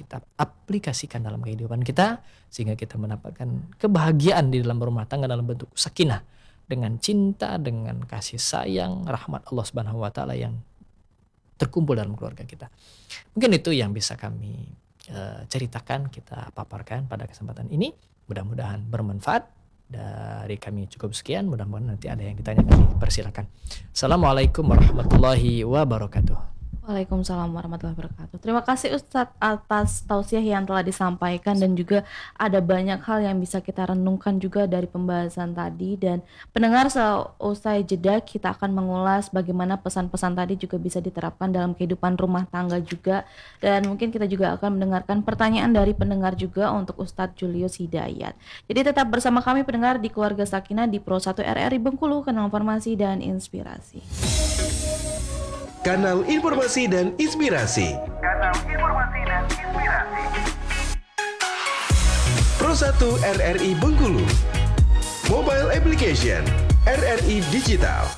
kita aplikasikan dalam kehidupan kita, sehingga kita mendapatkan kebahagiaan di dalam rumah tangga dalam bentuk sakinah, dengan cinta, dengan kasih sayang, rahmat Allah Subhanahu wa taala yang terkumpul dalam keluarga kita. Mungkin itu yang bisa kami ceritakan, kita paparkan pada kesempatan ini. Mudah-mudahan bermanfaat. Dari kami cukup sekian, mudah-mudahan nanti ada yang ditanyakan, persilakan. Assalamualaikum warahmatullahi wabarakatuh. Waalaikumsalam warahmatullahi wabarakatuh. Terima kasih Ustadz atas tausiah yang telah disampaikan, dan juga ada banyak hal yang bisa kita renungkan juga dari pembahasan tadi. Dan pendengar, seusai jeda kita akan mengulas bagaimana pesan-pesan tadi juga bisa diterapkan dalam kehidupan rumah tangga juga. Dan mungkin kita juga akan mendengarkan pertanyaan dari pendengar juga untuk Ustadz Julius Hidayat. Jadi tetap bersama kami pendengar di Keluarga Sakinah di Pro 1 RRI Bengkulu, kanal informasi dan inspirasi. Kanal Informasi dan Inspirasi. Kanal Informasi dan Inspirasi. Pro 1 RRI Bengkulu. Mobile Application RRI Digital.